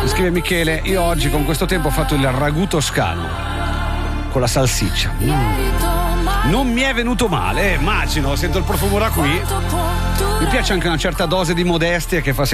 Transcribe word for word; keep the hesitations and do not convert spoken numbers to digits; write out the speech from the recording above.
Scrive Michele: io oggi con questo tempo ho fatto il ragù toscano con la salsiccia. Mm. Non mi è venuto male, eh, immagino, sento il profumo da qui. Mi piace anche una certa dose di modestia che fa